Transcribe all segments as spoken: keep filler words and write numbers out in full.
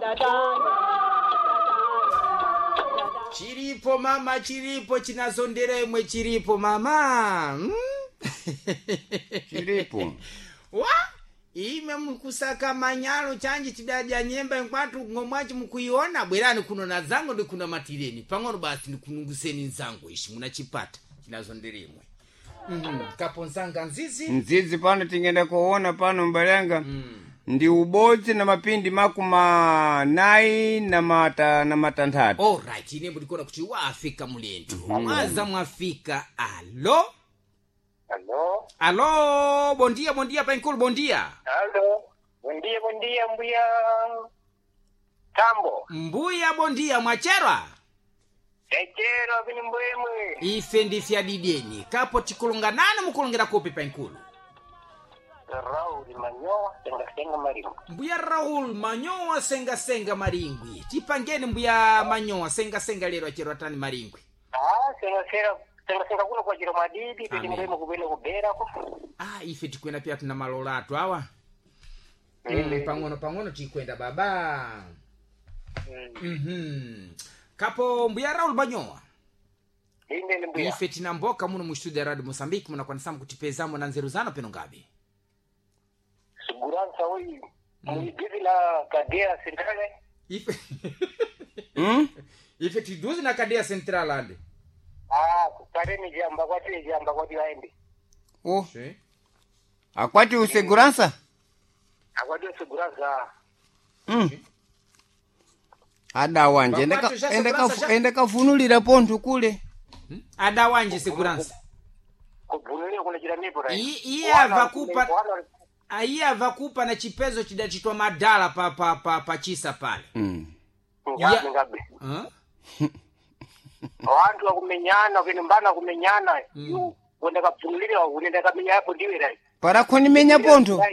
Chiripo mama, chiripo chinazondera imwe chiripo mama. Hmm? Chiripo. Wa? Ime mkusaka manyalo chanji chidaja nyemba nkwatu ngomwachi mkuiona bwerani kuno na zangu ndi kuna matireni. Pangono basi ni kununguseni nzangu ishi munachipata chinazondera imwe. Mhm. Kapo nzanga nzizi. Nzizi pano tingenda kuona pano mbalanga. Mm. Ndi ubodzi na mapindi makuma nai na mata na matantatu. All right, ine mbudikona kuti wa Afrika mulendo. Mm. Mwaza mu Afrika. Allo? Allo? Allo, bom dia, bom dia, Painkulu, bom dia. Allo? Bom dia, bom dia, mbuya Tambo. Mbuya, bom dia, mwachera? Echero, vini mbwemwe. Ife ndifya dideni. Kapo tikulunga nane mukulungira kopi Painkulu? Raul Manyoa, senga senga maringwi. Mbuya Raul Manyoa, senga senga maringwi. Tipangeni mbuya Manyoa, senga senga lero achero atani maringwi. Ah, senga senga. Senga senga kuno kwa jiro madidi, pili mbwemwe kubele kubera ko. Ah, ife tikwenda pia tuna malolatu awa. Mm, pangono pangono tikwenda baba. Mhm. Mm Kapo mbuya Raul Manyoa. Inde ni mbuya. Ife tinamboka muno mu studio Radio Mozambique muna kwanisamu kutipezamo na nzeru zano peno ngabe. Segurança hoje. Muibizi la cadeia central. Ife. Hmm? Ife tiduzi na cadeia central ande. Ah, kukareni jamba kwa tile jamba kwa tiwaende. Oh. Sí. Akwati usegurança? Akwati usegurança. Mm. Ada wanje endeka endeka endeka funulira ponto kule. Hmm? Ada wanje segurança. Kubunulira kuna jira nipo rai. Iya vakupa Iya vakupa na chipezo chidachitwa madala pa pa pa pa chisa pale. Mm. Ya ngabe. Huh? Wantu wa kumenyana kunimbana kumenyana yu wenda kapfunulira unenda kamenya hapo ndiwe rai. Para koni menya ponto.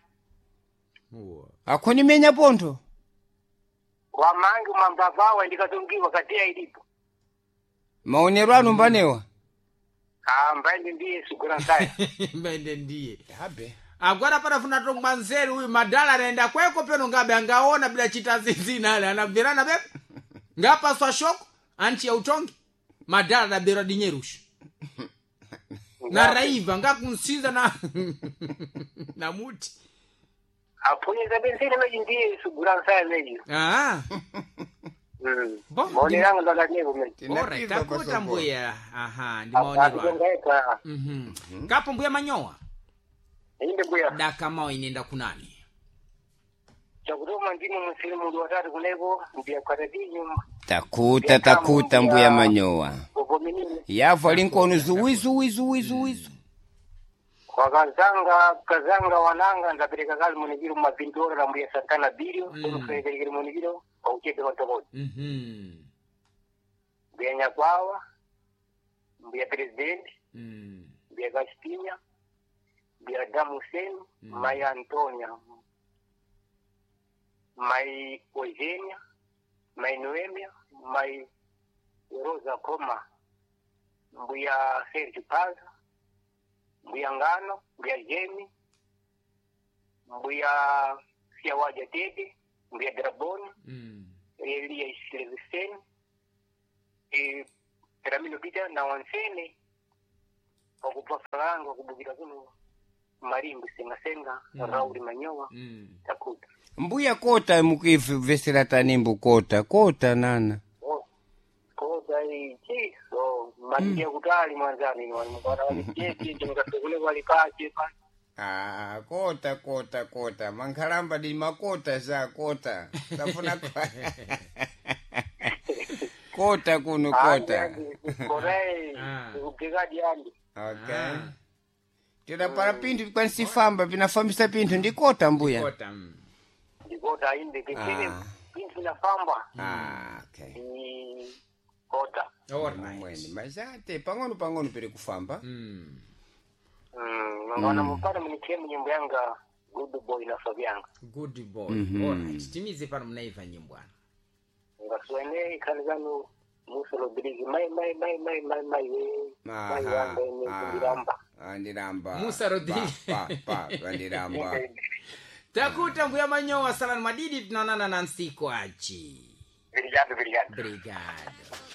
Akoni menya ponto. Wa mangi mambavawa ndikatungiwa katia ilipo. Maonero anu mbanewa. Ah, mbende ndiye segurança. Mbende ndiye. Habe. Agora para funa tongmanzeri huyu madala anaenda kweko peno ngabe angaona bila chitazizi nale anabirana bebe. Ngapa swa shoko anti ya utongi. Madala na bera dinyerush. Na raiva ngakunsinza na na muti. Aponye za benzini meji ndiye segurança ya meji. Ah. Mm. Bon. Maoni yangu ndo ndanivo meji. Alright, takuta mbuya. Aha, ndi maoni rwa. Mhm. Kapo mbuya Manyoa. Inde mbuya. Daka mao inenda kunani? Chakudoma ndimo msilimu ndo watatu kuneko mbuya kwaradinyo. Takuta takuta mbuya Manyoa. Yafu alinkono zuwizu wizu wizu wizu. Kwa kazanga kazanga wananga ndapeleka kali monigiru mapindora na mbuya Santana Bilio mm. Frederick monigiru kwa ucheke wa toboti. Mhm. Mbuya Nyakwawa, mbuya President, Mm. mbuya Gastinya, mbuya Damu Hussein, mm. Maya Antonia, Mai Eugenia, Mai Noemia, Mai Rosa Koma, mbuya Sergio Paza, mbuya Ngano, mbuya Jemi, mbuya Siawaja Tede, mbuya Draboni, Mm. Elia Silvesen, e Ramino Pita na wansene kwa kupafalanga kubukira kuno marimbi senga senga mm. Raul Manyoa mm. Takuta mbuya kota mukifu vesera tanimbu kota kota nana oh. Kota hii so madia mm. Kutali mwanzani ni mwana wa cheti ndio kule walikaje pa ah kota kota kota mankaramba di makota za kota tafuna kwa kota kuno kota korei upigaji andi okay tira para pintu kwa sifamba vinafambisa pintu ndikota mbuya kota ndikota inde kikini pintu nafamba ah okay ni kota alright mazate pangono pangono pere kufamba mm mm ngona mpaka mnikiemu nyimbo yanga Good Boy na Fabianga Good Boy alright timize pana mnaiva nyimbo ngaswene kanizanu Musa Rodriguez mai mai mai mai mai mai mai wanda ni ndiramba ndiramba Musa Rodriguez pa pa ndiramba takuta mbuya manyowa salani madidi tunaonana na nsikwachi. Obrigado, obrigado. Obrigado.